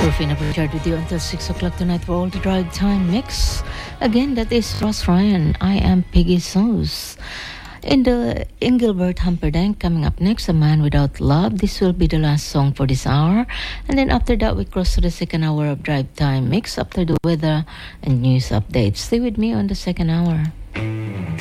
Rufina Blanchard with you until 6 o'clock tonight for all the drive time mix. Again, that is Ross Ryan. I am Piggy Sauce. In the Engelbert Humperdinck coming up next, A Man Without Love. This will be the last song for this hour. And then after that, we cross to the second hour of drive time mix after the weather and news updates. Stay with me on the second hour.